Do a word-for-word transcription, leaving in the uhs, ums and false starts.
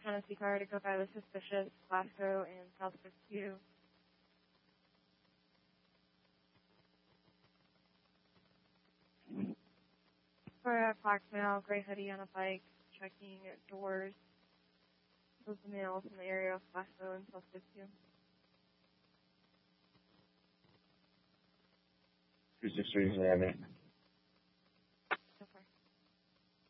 Tennessee car to go by the suspicious Glasgow and South fifty-two. For a black male, gray hoodie on a bike, checking doors. Those are males in the area of Glasgow and South fifty-two. Two six three,